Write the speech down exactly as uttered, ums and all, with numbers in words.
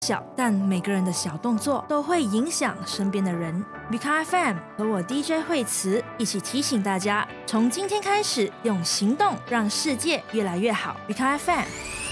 小，但每个人的小动作都会影响身边的人。比卡 F M 和我 D J 惠慈一起提醒大家，从今天开始用行动让世界越来越好。比卡 F M。